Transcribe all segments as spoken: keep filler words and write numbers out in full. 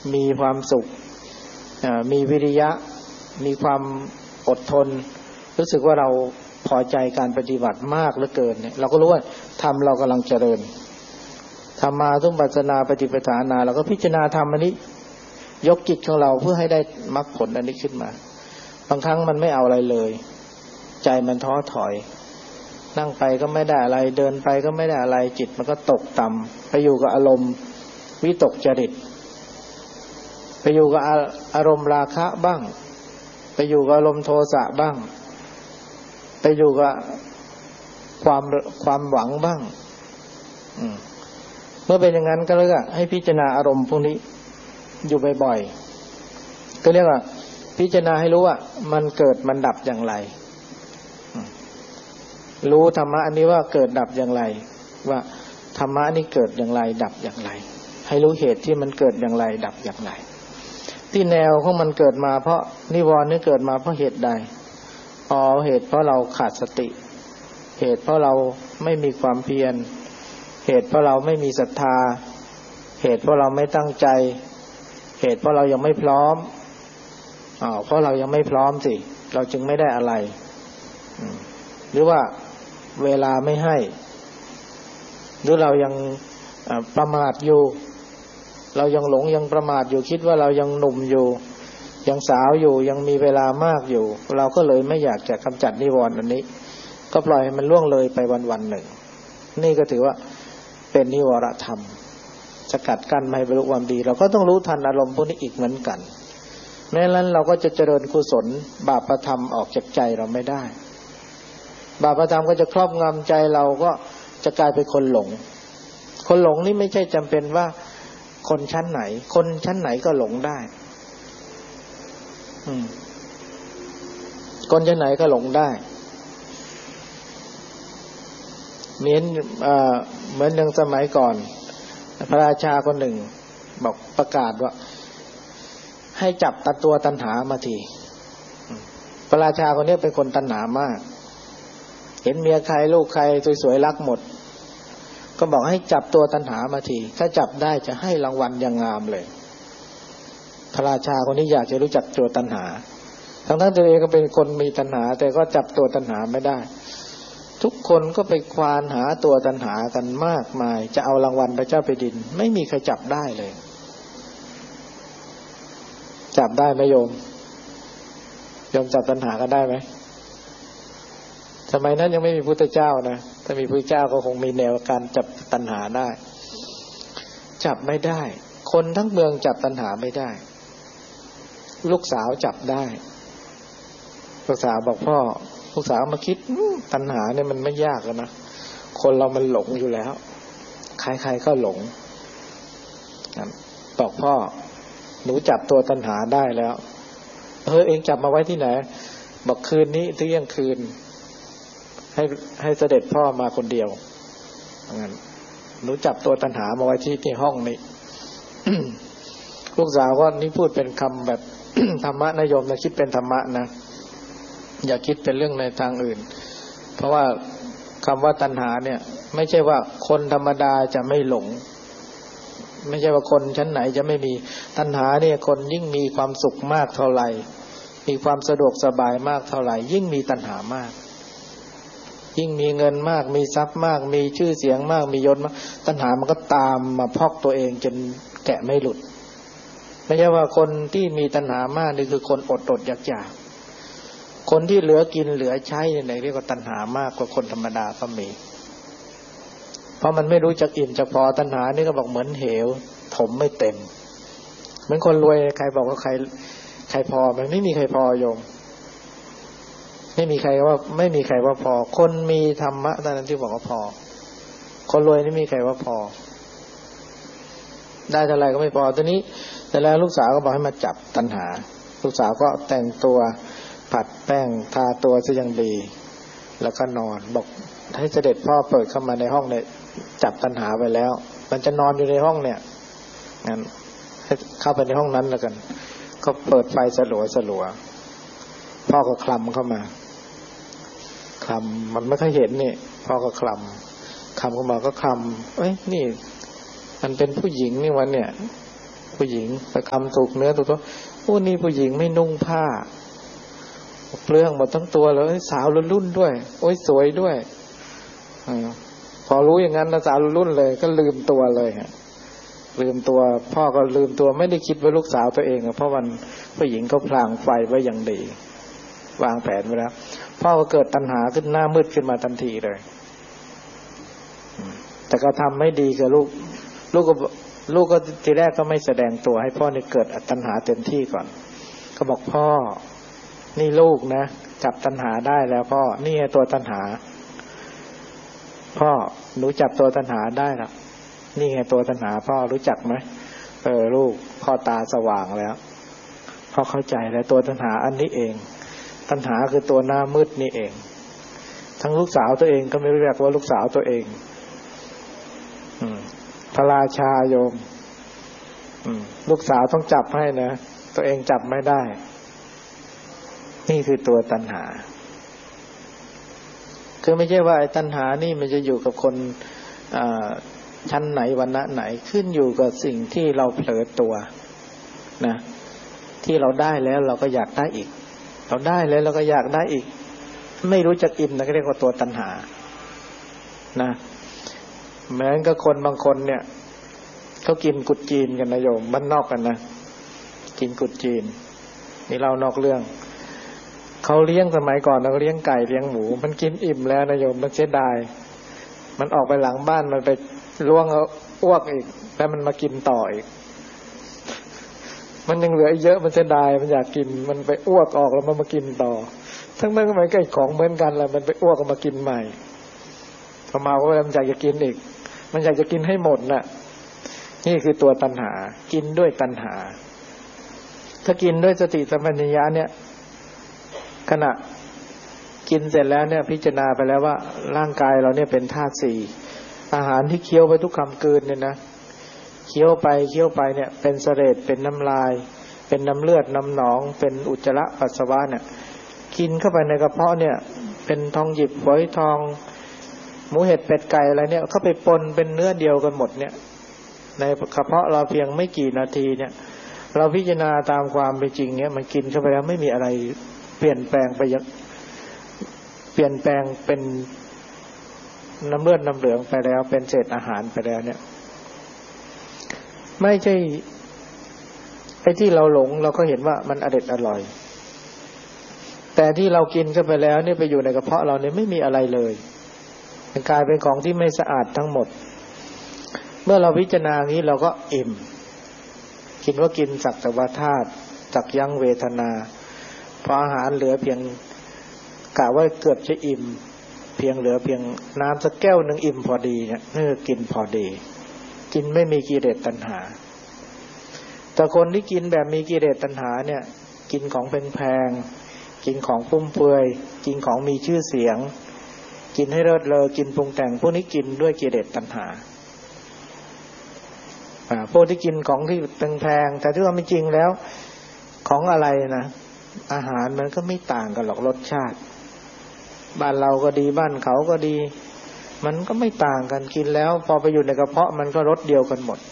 มีความสุขมีวิริยะมีความอดทนรู้สึกว่าเราพอใจการปฏิบัติมากเหลือเกินเนี่ยเราก็รู้ว่าธรรมเรากำลังเจริญธรรมาทุปัสสนาปฏิปทานาเราก็พิจารณาธรรมอันนี้ยกจิตของเราเพื่อให้ได้มรรคผลอันนี้ขึ้นมาบางครั้งมันไม่เอาอะไรเลยใจมันท้อถอยนั่งไปก็ไม่ได้อะไรเดินไปก็ไม่ได้อะไรจิตมันก็ตกต่ำไปอยู่กับอารมณ์วิตกจริตไปอยู่กับอารมณ์ราคะบ้างไปอยู่กับอารมณ์โทสะบ้างไปอยู่กับความความหวังบ้างเมื่อเป็นอย่างนั้นก็เลยก็ให้พิจารณาอารมณ์พวกนี้อยู่บ่อยๆก็เรียกว่าพิจารณาให้รู้ว่ามันเกิดมันดับอย่างไรรู้ธรรมะอันนี้ว่าเกิดดับอย่างไรว่าธรรมะนี้เกิดอย่างไรดับอย่างไรให้รู้เหตุที่มันเกิดอย่างไรดับอย่างไรที่แนวของมันเกิดมาเพราะนิวรณ์นี้เกิดมาเพราะเหตุใดอ๋อเหตุเพราะเราขาดสติเหตุเพราะเราไม่มีความเพียรเหตุเพราะเราไม่มีศรัทธาเหตุเพราะเราไม่ตั้งใจเหตุเพราะเรายังไม่พร้อมอ๋อเพราะเรายังไม่พร้อมสิเราจึงไม่ได้อะไรหรือว่าเวลาไม่ให้หรือเรายังประมาทอยู่เรายังหลงยังประมาทอยู่คิดว่าเรายังหนุ่มอยู่ยังสาวอยู่ยังมีเวลามากอยู่เราก็เลยไม่อยากจะกำจัดนิวรณ์อันนี้ก็ปล่อยให้มันล่วงเลยไปวันๆหนึ่งนี่ก็ถือว่าเป็นนิวรธรรมสกัดกั้นไม่ให้บรรลุความดีเราก็ต้องรู้ทันอารมณ์พวกนี้อีกเหมือนกันแม้นั้นเราก็จะเจริญกุศลบาปธรรมออกจากใจเราไม่ได้บาปธรรมก็จะครอบงำใจเราก็จะกลายเป็นคนหลงคนหลงนี่ไม่ใช่จำเป็นว่าคนชั้นไหนคนชั้นไหนก็หลงได้อืมคนชั้นไหนก็หลงได้เหมือนเอ่อเหมือนอย่างสมัยก่อนพระราชาคนหนึ่งบอกประกาศว่าให้จับตัดตัวตัณหามาทีพระราชาคนนี้เป็นคนตัณหามากเห็นเมียใครลูกใครสวยๆรักหมดก็บอกให้จับตัวตัณหามาทีถ้าจับได้จะให้รางวัลอย่างงามเลยพระราชาคนนี้อยากจะรู้จักตัวตัณหาทั้งๆตัวเองก็เป็นคนมีตัณหาแต่ก็จับตัวตัณหาไม่ได้ทุกคนก็ไปควานหาตัวตัณหากันมากมายจะเอารางวัลพระเจ้าแผ่นดินไม่มีใครจับได้เลยจับได้ไหมโยมโยมจับตัณหากันได้ไหมสมัยนั้นยังไม่มีพุทธเจ้านะถ้ามีพุทธเจ้าก็คงมีแนวการจับตัณหาได้จับไม่ได้คนทั้งเมืองจับตัณหาไม่ได้ลูกสาวจับได้ลูกสาวบอกพ่อลูกสาวมาคิดตัณหาเนี่ยมันไม่ยากนะคนเรามันหลงอยู่แล้วใครๆก็หลงบอกพ่อหนูจับตัวตัณหาได้แล้วเออเองจับมาไว้ที่ไหนบอกคืนนี้เที่ยงคืนให้ให้เสด็จพ่อมาคนเดียวงั้นหนูจับตัวตัณหามาไว้ที่ที่ห้องนี้ ลูกสาวก็นี่พูดเป็นคำแบบ ธรรมะนโยมนะคิดเป็นธรรมะนะอย่าคิดเป็นเรื่องในทางอื่นเพราะว่าคำว่าตัณหาเนี่ยไม่ใช่ว่าคนธรรมดาจะไม่หลงไม่ใช่ว่าคนชั้นไหนจะไม่มีตัณหาเนี่ยคนยิ่งมีความสุขมากเท่าไหร่มีความสะดวกสบายมากเท่าไหร่ยิ่งมีตัณหามากยิ่งมีเงินมากมีทรัพย์มากมีชื่อเสียงมากมียศมากตัณหามันก็ตามมาพอกตัวเองจนแกะไม่หลุดไม่ใช่ว่าคนที่มีตัณหามากนี่คือคนอดอดอยากอยากคนที่เหลือกินเหลือใช้เนี่ยเรียกว่าตัณหามากกว่าคนธรรมดาก็มีเพราะมันไม่รู้จักอิ่มจักพอตัณหานี่ก็บอกเหมือนเหวถมไม่เต็มเหมือนคนรวยใครบอกว่าใครใครพอมันไม่มีใครพอโยมไม่มีใครว่าไม่มีใครว่าพอคนมีธรรมะเท่านั้นที่บอกว่าพอคนรวยนี่มีใครว่าพอได้เท่าไหร่ก็ไม่พอตอนนี้แต่แล้วลูกสาวก็บอกให้มาจับตัณหาลูกสาวก็แต่งตัวผัดแป้งทาตัวซะอย่างดีแล้วก็นอนบอกให้เสด็จพ่อเปิดเข้ามาในห้องเนี่ยจับตัณหาไปแล้วมันจะนอนอยู่ในห้องเนี่ยงั้นให้เข้าไปในห้องนั้นแล้วกันก็เปิดไฟสลัวสลัวพ่อก็คลำเข้ามาคลำมันไม่ค่อยเห็นนี่พ่อก็คลำคลำเข้ามาก็คลำเอ้ยนี่มันเป็นผู้หญิงนี่วันเนี่ยผู้หญิงไปคำถูกเนื้อถูกตัวโอ้นี่ผู้หญิงไม่นุ่งผ้าเปลืองหมดทั้งตัวเลยสาวรุ่นๆด้วยโอ้ยสวยด้วยอพอรู้อย่างนั้นนะสาวรุ่นเลยก็ลืมตัวเลยฮะลืมตัวพ่อก็ลืมตัวไม่ได้คิดว่าลูกสาวตัวเองเพราะวันผู้หญิงเขาพลางไฟไว้อย่างดีวางแผนไว้แล้วพ่อก็เกิดตัณหาขึ้นหน้ามืดขึ้นมาทันทีเลยแต่ก็ทำไม่ดีกับลูกลูกก็ลูกก็ทีแรกก็ไม่แสดงตัวให้พ่อนี่เกิดตัณหาเต็มที่ก่อนก็บอกพ่อนี่ลูกนะจับตัณหาได้แล้วพ่อนี่ตัวตัณหาพ่อหนูจับตัวตัณหาได้แล้วนี่ไงตัวตัณหาพ่อรู้จักไหมเออลูกพ่อตาสว่างแล้วพ่อเข้าใจแล้วตัวตัณหาอันนี้เองตัณหาคือตัวหน้ามืดนี่เองทั้งลูกสาวตัวเองก็ไม่รู้เรียกว่าลูกสาวตัวเองอืมพระราชาโยมอืมลูกสาวต้องจับให้นะตัวเองจับไม่ได้นี่คือตัวตัณหาคือไม่ใช่ว่าไอ้ตัณหานี่มันจะอยู่กับคนชั้นไหนวรรณะไหนขึ้นอยู่กับสิ่งที่เราเผลอตัวนะที่เราได้แล้วเราก็อยากได้อีกเราได้แล้วเราก็อยากได้อีกไม่รู้จักอิ่มนะก็เรียกว่าตัวตัณหานะเหมือนกับคนบางคนเนี่ยเขากินกุดจีนกันนะโยมบ้านนอกกันนะกินกุดจีนนี่เรานอกเรื่องเขาเลี้ยงสมัยก่อนเราเลี้ยงไก่เลี้ยงหมูมันกินอิ่มแล้วนะโยมมันเสียดายมันออกไปหลังบ้านมันไปล่วงเอาอ้วกอีกแล้วมันมากินต่ออีกมันยังเหลือเยอะมันเสียดายมันอยากกินมันไปอ้วกออกแล้วมันมากินต่อทั้งนั้นก็หมายไก่ของเหมือนกันแหละมันไปอ้วกมากินใหม่พอมาก็มันอยากจะกินอีกมันอยากจะกินให้หมดน่ะนี่คือตัวตัณหากินด้วยตัณหาถ้ากินด้วยสติสัมปชัญญะเนี่ยขณะกินเสร็จแล้วเนี่ยพิจารณาไปแล้วว่าร่างกายเราเนี่ยเป็นธาตุสี่อาหารที่เคี้ยวไปทุกคำกลืนเนี่ยนะเคี้ยวไปเคี้ยวไปเนี่ยเป็นเสลดเป็นน้ำลายเป็นน้ำเลือดน้ำหนองเป็นอุจจาระปัสสาวะเนี่ยกินเข้าไปในกระเพาะเนี่ยเป็นทองหยิบฝอยทองหมูเห็ดเป็ดไก่อะไรเนี่ยเข้าไปปนเป็นเนื้อเดียวกันหมดเนี่ยในกระเพาะเราเพียงไม่กี่นาทีเนี่ยเราพิจารณาตามความเป็นจริงเนี่ยมันกินเข้าไปแล้วไม่มีอะไรเปลี่ยนแปลงไปยังเปลี่ยนแปลงเป็นน้ำเลือดน้ำเหลืองไปแล้วเป็นเศษอาหารไปแล้วเนี่ยไม่ใช่ไอ้ที่เราหลงเราก็เห็นว่ามันอร่อยอร่อยแต่ที่เรากินเข้าไปแล้วเนี่ยไปอยู่ในกระเพาะเราเนี่ยไม่มีอะไรเลยมันกลายเป็นของที่ไม่สะอาดทั้งหมดเมื่อเราพิจารณาอย่างนี้เราก็อิ่มกินก็กินสักแต่ว่าธาตุจักยั้งเวทนาพออาหารเหลือเพียงกะว่าเกือบจะอิ่มเพียงเหลือเพียงน้ำสักแก้วหนึ่งอิ่มพอดีเนี่ยนี่คือกินพอดีกินไม่มีกิเลสตัณหาแต่คนที่กินแบบมีกิเลสตัณหาเนี่ยกินของแพงๆกินของฟุ่มเฟือยกินของมีชื่อเสียงกินให้เลิศเลอกินปรุงแต่งพวกนี้กินด้วยกิเลสตัณหาอ่าพวกที่กินของที่แพงๆแต่ที่ว่าไม่จริงแล้วของอะไรนะอาหารมันก็ไม่ต่างกันหรอกรสชาติบ้านเราก็ดีบ้านเขาก็ดีมันก็ไม่ต่างกันกินแล้วพอไปอยู่ในกระเพาะมันก็รสเดียวกันหมด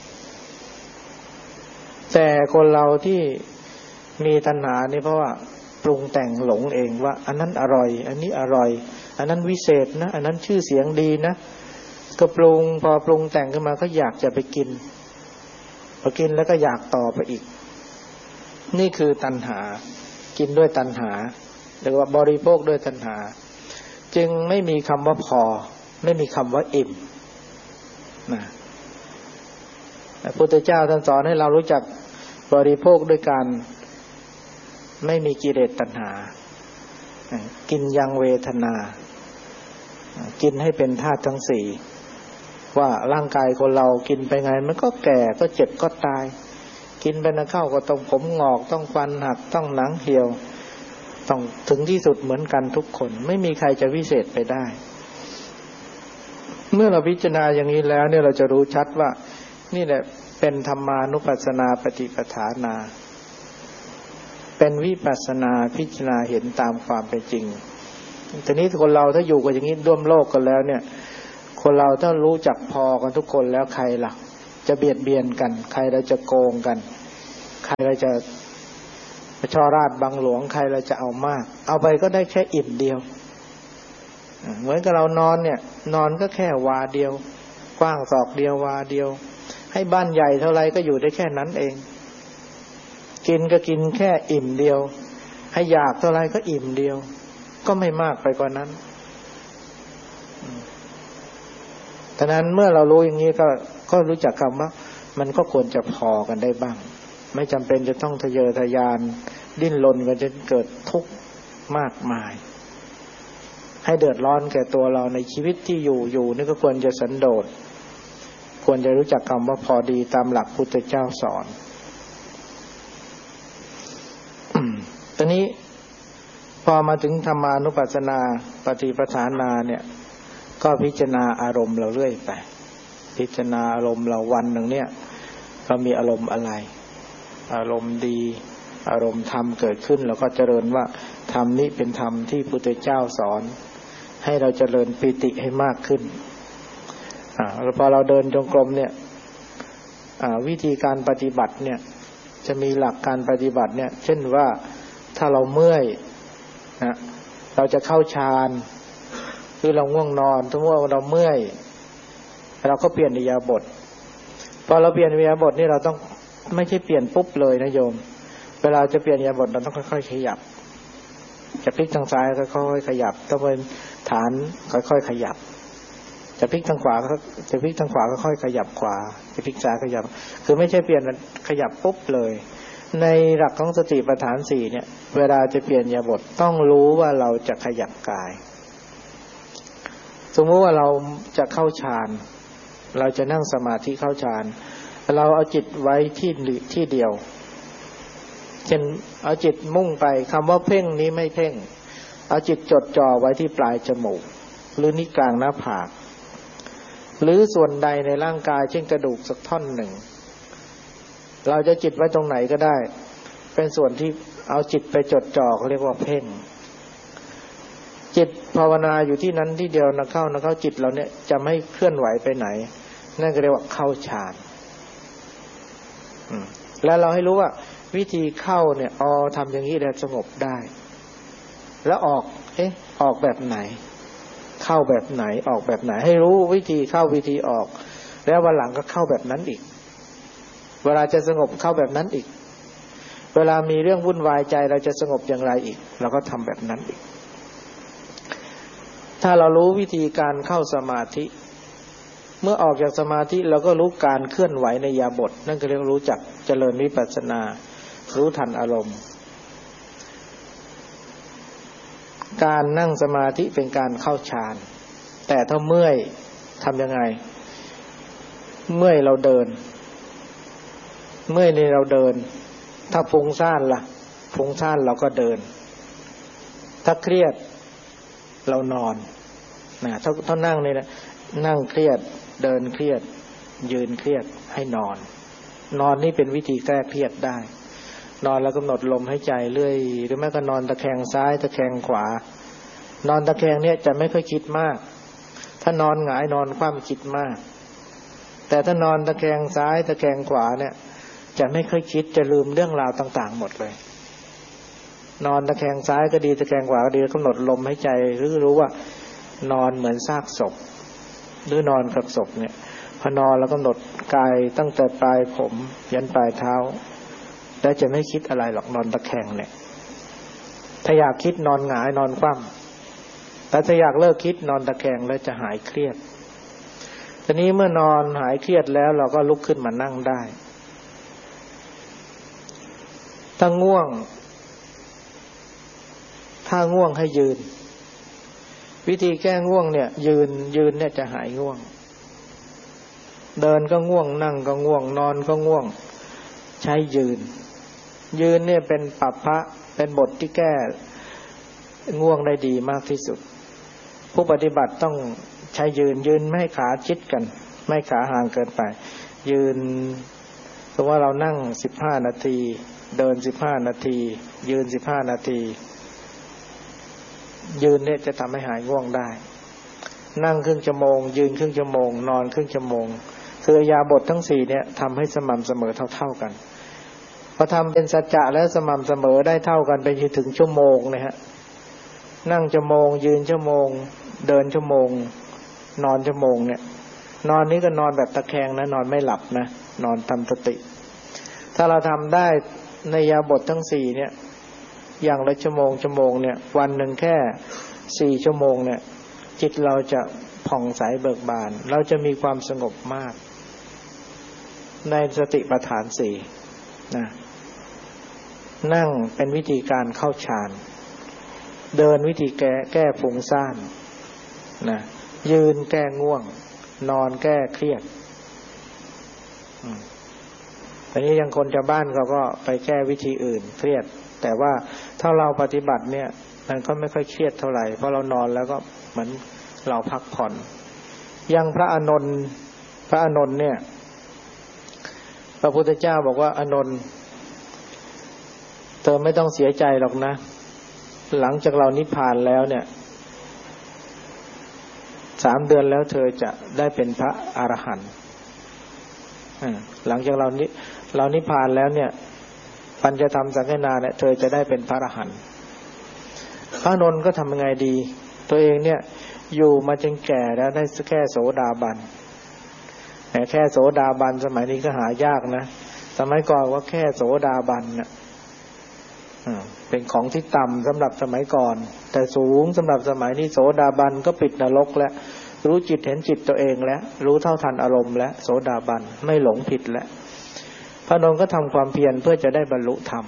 แต่คนเราที่มีตัณหานี่เพราะว่าปรุงแต่งหลงเองว่าอันนั้นอร่อยอันนี้อร่อยอันนั้นวิเศษนะอันนั้นชื่อเสียงดีนะก็ปรุงพอปรุงแต่งขึ้นมาก็อยากจะไปกินพอกินแล้วก็อยากต่อไปอีกนี่คือตัณหากินด้วยตัณหาหรือว่าบริโภคด้วยตัณหาจึงไม่มีคำว่าพอไม่มีคำว่าอิ่มนะพระพุทธเจ้าท่านสอนให้เรารู้จักบริโภคด้วยการไม่มีกิเลสตัณหากินยังเวทนากินให้เป็นธาตุทั้งสี่ว่าร่างกายคนเรากินไปไงมันก็แก่ก็เจ็บก็ตายกินไปนะเข้าก็ต้องผมงอกต้องฟันหักต้องหนังเหี่ยวต้องถึงที่สุดเหมือนกันทุกคนไม่มีใครจะวิเศษไปได้เมื่อเราพิจารณาอย่างนี้แล้วเนี่ยเราจะรู้ชัดว่านี่แหละเป็นธรรมานุปัสสนาปฏิปทานาเป็นวิปัสสนาพิจารณาเห็นตามความเป็นจริงทีนี้คนเราถ้าอยู่กันอย่างนี้ร่วมโลกกันแล้วเนี่ยคนเราถ้ารู้จักพอกันทุกคนแล้วใครล่ะจจะเบียดเบียนกันใครเราจะโกงกันใครเราจะช่อราชบังหลวงใครเราจะเอามากเอาไปก็ได้แค่อิ่มเดียวเหมือนกับเรานอนเนี่ยนอนก็แค่วาเดียวกว้างศอกเดียววาเดียวให้บ้านใหญ่เท่าไรก็อยู่ได้แค่นั้นเองกินก็กินแค่อิ่มเดียวให้อยากเท่าไรก็อิ่มเดียวก็ไม่มากไปกว่านั้นฉะนั้นเมื่อเรารู้อย่างนี้ก็ก็รู้จักคำว่ามันก็ควรจะพอกันได้บ้างไม่จำเป็นจะต้องทะเยอทะยานดิ้นรนกันจนเกิดทุกข์มากมายให้เดือดร้อนแก่ตัวเราในชีวิตที่อยู่อยู่นี่ก็ควรจะสันโดษควรจะรู้จักคำว่าพอดีตามหลักพุทธเจ้าสอนตอนนี้พอมาถึงธรรมานุปัสสนาปฏิปทานาเนี่ยก็พิจารณาอารมณ์เราเรื่อยไปพิจารณาอารมณ์เราวันหนึ่งเนี่ยเรามีอารมณ์อะไรอารมณ์ดีอารมณ์ธรรมเกิดขึ้นเราก็เจริญว่าธรรมนี้เป็นธรรมที่พุทธเจ้าสอนให้เราเจริญปิติให้มากขึ้นอ่าแล้วพอเราเดินจงกรมเนี่ยอ่าวิธีการปฏิบัติเนี่ยจะมีหลักการปฏิบัติเนี่ยเช่นว่าถ้าเราเมื่อยนะเราจะเข้าฌานหรือเราง่วงนอนถ้าว่าเราเมื่อยเราก็เปลี่ยนอิริยาบถพอเราเปลี่ยนอิริยาบถนี่เราต้องไม่ใช่เปลี่ยนปุ๊บเลยนะโยมเวลาจะเปลี่ยนอิริยาบถเราต้องค่อยๆขยับจะพลิกทางซ้ายค่อยๆขยับต้องเป็นฐานค่อยๆขยับจะพลิกทางขวาก็จะพลิกทางขวาก็ค่อยขยับขวาจะพลิกซ้ายขยับคือไม่ใช่เปลี่ยนขยับปุ๊บเลยในหลักของสติปัฏฐานสี่เนี่ยเวลาจะเปลี่ยนอิริยาบถต้องรู้ว่าเราจะขยับกายสมมติว่าเราจะเข้าฌานเราจะนั่งสมาธิเข้าฌานเราเอาจิตไว้ที่ที่เดียวเช่นเอาจิตมุ่งไปคำว่าเพ่งนี้ไม่เพ่งเอาจิตจดจ่อไว้ที่ปลายจมูกหรือนิ้วกลางหน้าผากหรือส่วนใดในร่างกายเช่นกระดูกสักท่อนหนึ่งเราจะจิตไว้ตรงไหนก็ได้เป็นส่วนที่เอาจิตไปจดจ่อเขาเรียกว่าเพ่งจิตภาวนาอยู่ที่นั้นที่เดียวนะเข้านะเข้าจิตเราเนี่ยจะไม่เคลื่อนไหวไปไหนนั่นก็เรียกว่าเข้าฌานแล้วเราให้รู้ว่าวิธีเข้าเนี่ยอ๋อทำอย่างนี้แล้วสงบได้แล้วออกเอ๊ะออกแบบไหนเข้าแบบไหนออกแบบไหนให้รู้วิธีเข้าวิธีออกแล้ววันหลังก็เข้าแบบนั้นอีกเวลาจะสงบเข้าแบบนั้นอีกเวลามีเรื่องวุ่นวายใจเราจะสงบอย่างไรอีกเราก็ทำแบบนั้นอีกถ้าเรารู้วิธีการเข้าสมาธิเมื่อออกจากสมาธิเราก็รู้การเคลื่อนไหวในอิริยาบถนั่นก็เรียกรู้จักเจริญวิปัสสนารู้ทันอารมณ์การนั่งสมาธิเป็นการเข้าฌานแต่ถ้าเมื่อยทำยังไงเมื่อยเราเดินเมื่อยนี่เราเดินถ้าฟุ้งซ่านล่ะฟุ้งซ่านเราก็เดินถ้าเครียดเรานอนนะถ้าถ้านั่งนี่นะนั่งเครียดเดินเครียดยืนเครียดให้นอนนอนนี่เป็นวิธีแก้เครียดได้นอนแล้วกำหนดลมหายใจเรื่อยหรือแม้ก็นอนตะแคงซ้ายตะแคงขวานอนตะแคงเนี่ยจะไม่ค่อยคิดมากถ้านอนหงายนอนคว่ำคิดมากแต่ถ้านอนตะแคงซ้ายตะแคงขวาเนี่ยจะไม่ค่อยคิดจะลืมเรื่องราวต่างๆหมดเลยนอนตะแคงซ้ายก็ดีตะแคงขวาก็ดีกำหนดลมหายใจหรือรู้ว่านอนเหมือนซากศพหรือนอนกับศพเนี่ยพอนอนแล้วกำหนดกายตั้งแต่ปลายผมยันปลายเท้าแล้วจะไม่คิดอะไรหรอกนอนตะแคงเนี่ยถ้าอยากคิดนอนหงายนอนคว่ำแต่ถ้าอยากเลิกคิดนอนตะแคงแล้วจะหายเครียดทีนี้เมื่อนอนหายเครียดแล้วเราก็ลุกขึ้นมานั่งได้ถ้าง่วงถ้าง่วงให้ยืนวิธีแก้ง่วงเนี่ยยืนยืนเนี่ยจะหายง่วงเดินก็ง่วงนั่งก็ง่วงนอนก็ง่วงใช้ยืนยืนเนี่ยเป็นปัปพะเป็นบทที่แก้ง่วงได้ดีมากที่สุดผู้ปฏิบัติต้องใช้ยืนยืนไม่ให้ขาชิดกันไม่ขาห่างเกินไปยืนสมมุติว่าเรานั่งสิบห้านาทีเดินสิบห้านาทียืนสิบห้านาทียืนเนี่ยจะทำให้หายง่วงได้นั่งครึ่งชั่วโมงยืนครึ่งชั่วโมงนอนครึ่งชั่วโมงคืออิริยาบถทั้งสี่เนี่ยทำให้สม่ำเสมอเท่าๆกันพอทำเป็นสัจจะแล้วสม่ำเสมอได้เท่ากันไปจนถึงชั่วโมงนะฮะนั่งชั่วโมงยืนชั่วโมงเดินชั่วโมงนอนชั่วโมงเนี่ยนอนนี้ก็นอนแบบตะแคงนะนอนไม่หลับนะนอนทำสติถ้าเราทำได้ในอิริยาบถทั้งสี่เนี่ยอย่างละชั่วโมงชั่วโมงเนี่ยวันหนึ่งแค่สี่ชั่วโมงเนี่ยจิตเราจะผ่องใสเบิกบานเราจะมีความสงบมากในสติปัฏฐานสี่นะนั่งเป็นวิธีการเข้าฌานเดินวิธีแก้แก้ฟุ้งซ่านนะยืนแก้ง่วงนอนแก้เครียดแต่นี้ยังคนชาวบ้านเขาก็ไปแก้วิธีอื่นเครียดแต่ว่าถ้าเราปฏิบัติเนี่ยมันก็ไม่ค่อยเครียดเท่าไหร่เพราะเรานอนแล้วก็เหมือนเราพักผ่อนยังพระอานนท์พระอานนท์เนี่ยพระพุทธเจ้าบอกว่าอานนท์เธอไม่ต้องเสียใจหรอกนะหลังจากเรานิพพานแล้วเนี่ยสามเดือนแล้วเธอจะได้เป็นพระอรหันต์หลังจากเรานิเรานิพพานแล้วเนี่ยปัญจธรรมสังฆนาเนี่ยเธอจะได้เป็นพระอรหันต์พระอานนท์ก็ทำยังไงดีตัวเองเนี่ยอยู่มาจนแก่แล้วได้แค่โสดาบันแต่แค่โสดาบันสมัยนี้ก็หายากนะสมัยก่อนว่าแค่โสดาบันน่ะเป็นของที่ต่ำสำหรับสมัยก่อนแต่สูงสำหรับสมัยนี้โสดาบันก็ปิดนรกแล้วรู้จิตเห็นจิตตัวเองแล้วรู้เท่าทันอารมณ์แล้วโสดาบันไม่หลงผิดแล้วพระนนท์ก็ทำความเพียรเพื่อจะได้บรรลุธรรม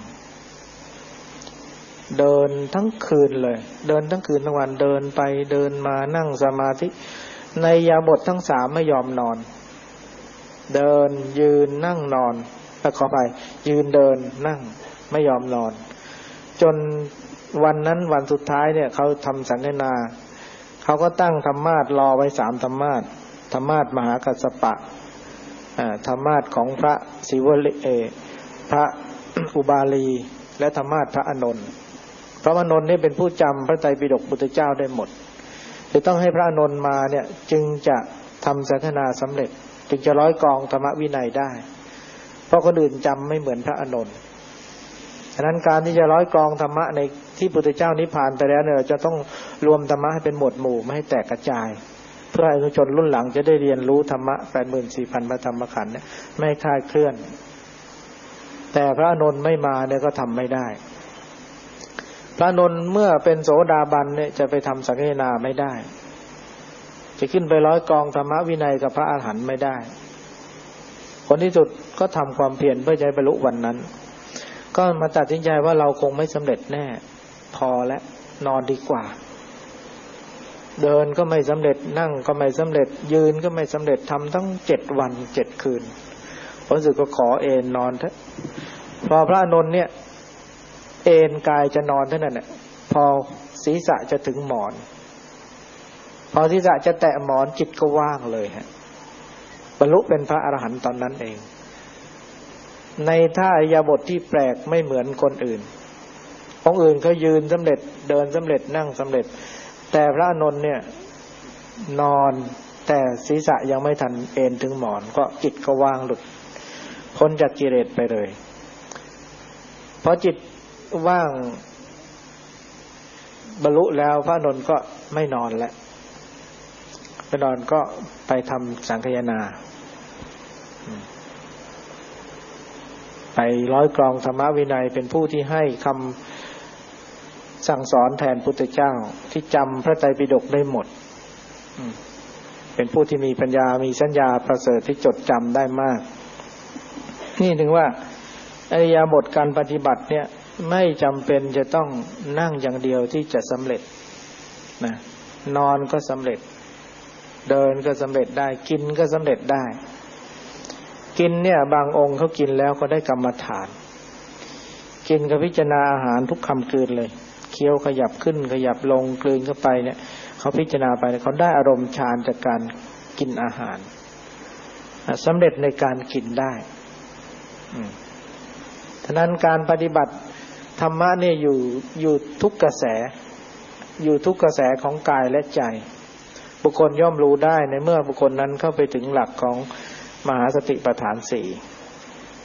เดินทั้งคืนเลยเดินทั้งคืนทั้งวันเดินไปเดินมานั่งสมาธิในอิริยาบถทั้งสามไม่ยอมนอนเดินยืนนั่งนอนขอไปยืนเดินนั่งไม่ยอมนอนจนวันนั้นวันสุดท้ายเนี่ยเขาทำสังฆนาเขาก็ตั้งธรรมาสรอไว้สามธรรมาสธรรมาสมหากัสสปะธรรมาสของพระศิวลิเอพระอุบาลีและธรรมาสพระอานนท์พระอานนท์นี่เป็นผู้จำพระไตรปิฎกพุทธเจ้าได้หมดจะต้องให้พระอานนท์มาเนี่ยจึงจะทำสังฆนาสำเร็จจึงจะร้อยกรองธรรมวินัยได้เพราะคนอื่นจำไม่เหมือนพระอานนท์ฉะนั้นการที่จะร้อยกรองธรรมะในที่พุทธเจ้านิพพานไปแล้วเนี่ยจะต้องรวมธรรมะให้เป็นหมวดหมู่ไม่ให้แตกกระจายเพื่อให้อนุชนรุ่นหลังจะได้เรียนรู้ธรรมะ แปดหมื่นสี่พัน พระธรรมขันธ์เนี่ยไม่คลาดเคลื่อนแต่พระอานนท์ไม่มาเนี่ยก็ทำไม่ได้พระอานนท์เมื่อเป็นโสดาบันเนี่ยจะไปทำสังฆนาไม่ได้จะขึ้นไปร้อยกรองธรรมวินัยกับพระอรหันต์ไม่ได้ผลที่สุดก็ทำความเพียรเพื่อจะบรรลุวันนั้นก็มาตัดสินใจว่าเราคงไม่สำเร็จแน่พอแล้วนอนดีกว่าเดินก็ไม่สำเร็จนั่งก็ไม่สำเร็จยืนก็ไม่สำเร็จทำทั้งเจ็ดวันเจ็ดคืนพอรู้สึกก็ขอเอนนอนเถอะพอพระอานนท์เนี่ยเอนกายจะนอนเท่านั้นแหละพอศีรษะจะถึงหมอนพอศีรษะจะแตะหมอนจิตก็ว่างเลยฮะบรรลุเป็นพระอรหันต์ตอนนั้นเองในท่าอิริยาบถที่แปลกไม่เหมือนคนอื่นองค์อื่นเขายืนสำเร็จเดินสำเร็จนั่งสำเร็จแต่พระอานนท์เนี่ยนอนแต่ศีรษะยังไม่ทันเอนถึงหมอนก็จิตก็ว่างหลุดพ้นจากกิเลสไปเลยพอจิตว่างบรรลุแล้วพระอานนท์ก็ไม่นอนแล้วไปนอนก็ไปทำสังฆยนาไปร้อยกรองธรรมวินัยเป็นผู้ที่ให้คำสั่งสอนแทนพุทธเจ้าที่จำพระไตรปิฎกได้หมดเป็นผู้ที่มีปัญญามีสัญญาประเสริฐที่จดจำได้มากนี่ถึงว่าอิริยาบถการปฏิบัติเนี่ยไม่จำเป็นจะต้องนั่งอย่างเดียวที่จะสำเร็จนะนอนก็สำเร็จเดินก็สำเร็จได้กินก็สำเร็จได้กินเนี่ยบางองค์เขากินแล้วก็ได้กรรมฐานกินกับพิจารณาอาหารทุกคำกลืนเลยเคี้ยวขยับขึ้นขยับลงกลืนเข้าไปเนี่ยเขาพิจารณาไปเขาได้อารมณ์ฌานจากการกินอาหารสำเร็จในการกินได้ฉะนั้นการปฏิบัติธรรมะเนี่ยอยู่อยู่ทุกกระแสอยู่ทุกกระแสของกายและใจบุคคลย่อมรู้ได้ในเมื่อบุคคลนั้นเข้าไปถึงหลักของมหาสติปัฏฐานสี่